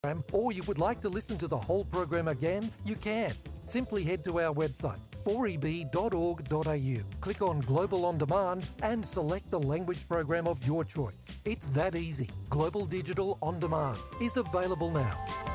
or you would like to listen to the whole program again, you can. Simply head to our website 4eb.org.au, click on Global On Demand and select the language program of your choice. It's that easy. Global Digital On Demand is available now.